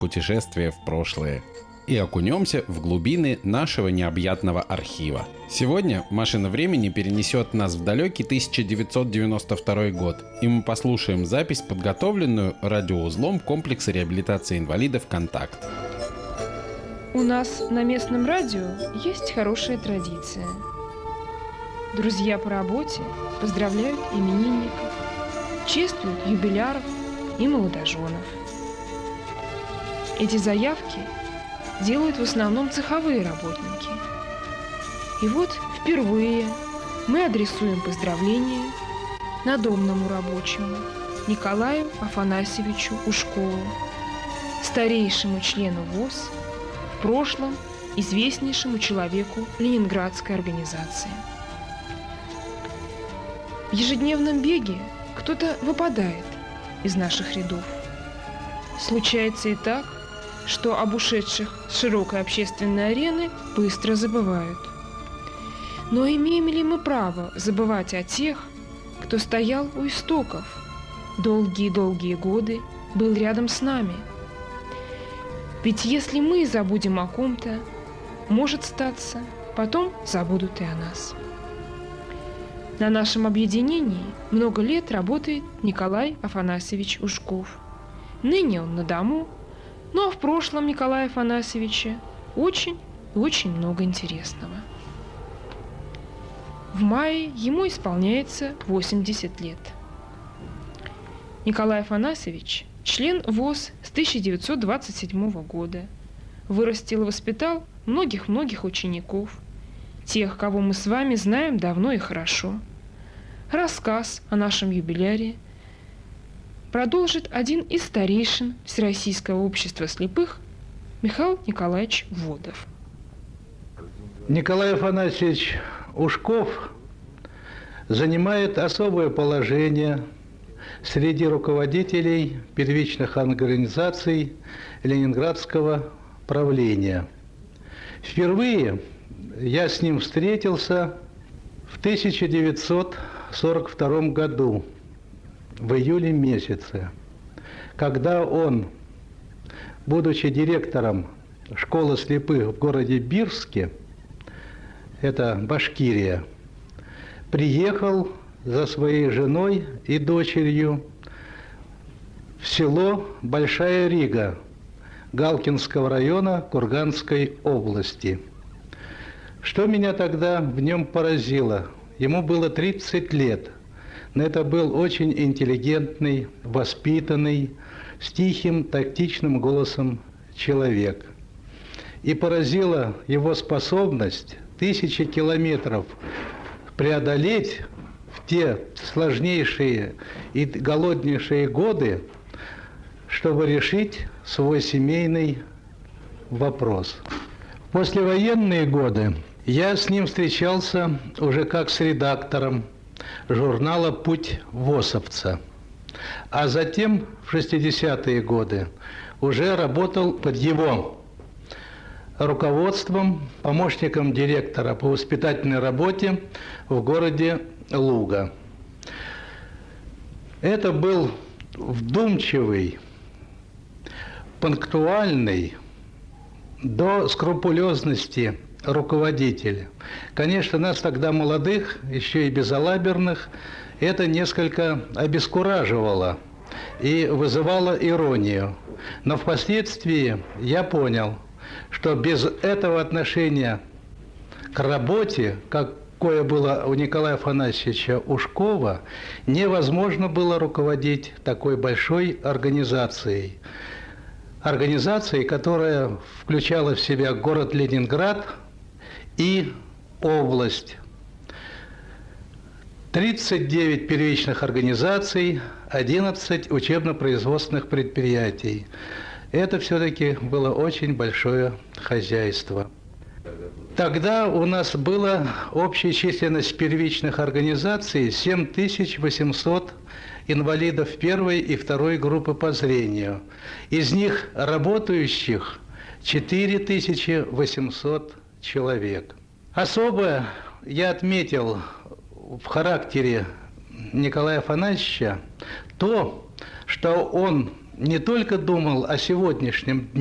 путешествие в прошлое и окунемся в глубины нашего необъятного архива. Сегодня машина времени перенесет нас в далекий 1992 год, и мы послушаем запись, подготовленную радиоузлом комплекса реабилитации инвалидов «Контакт». У нас на местном радио есть хорошая традиция. Друзья по работе поздравляют именинников, чествуют юбиляров и молодоженов. Эти заявки делают в основном цеховые работники. И вот впервые мы адресуем поздравления надомному рабочему Николаю Афанасьевичу Ушкову, старейшему члену ВОС, в прошлом известнейшему человеку Ленинградской организации. В ежедневном беге кто-то выпадает из наших рядов. Случается и так, что об ушедших с широкой общественной арены быстро забывают. Но имеем ли мы право забывать о тех, кто стоял у истоков, долгие-долгие годы был рядом с нами? Ведь если мы забудем о ком-то, может статься, потом забудут и о нас. На нашем объединении много лет работает Николай Афанасьевич Ушков. Ныне он на дому, но в прошлом Николая Афанасьевича очень и очень много интересного. В мае ему исполняется 80 лет. Николай Афанасьевич – член ВОС с 1927 года. Вырастил и воспитал многих-многих учеников, тех, кого мы с вами знаем давно и хорошо. Рассказ о нашем юбиляре продолжит один из старейшин Всероссийского общества слепых Михаил Николаевич Водов. Николай Афанасьевич Ушков занимает особое положение среди руководителей первичных организаций Ленинградского правления. Впервые я с ним встретился в 1942 году, в июле месяце, когда он, будучи директором школы слепых в городе Бирске, это Башкирия, приехал за своей женой и дочерью в село Большая Рига Галкинского района Курганской области. Что меня тогда в нем поразило? Ему было 30 лет, но это был очень интеллигентный, воспитанный, с тихим, тактичным голосом человек. И поразила его способность 1000 километров преодолеть в те сложнейшие и голоднейшие годы, чтобы решить свой семейный вопрос. В послевоенные годы я с ним встречался уже как с редактором журнала «Путь ВОСовца». А затем, в 60-е годы, уже работал под его руководством, помощником директора по воспитательной работе в городе Луга. Это был вдумчивый, пунктуальный, до скрупулезности руководитель. Конечно, нас тогда, молодых, еще и безалаберных, это несколько обескураживало и вызывало иронию. Но впоследствии я понял, что без этого отношения к работе, какое было у Николая Афанасьевича Ушкова, невозможно было руководить такой большой организацией. Организацией, которая включала в себя город Ленинград и область. 39 первичных организаций, 11 учебно-производственных предприятий. Это все-таки было очень большое хозяйство. Тогда у нас была общая численность первичных организаций 7800 инвалидов первой и второй группы по зрению. Из них работающих 4800 человек. Особо я отметил в характере Николая Афанасьевича то, что он не только думал о сегодняшнем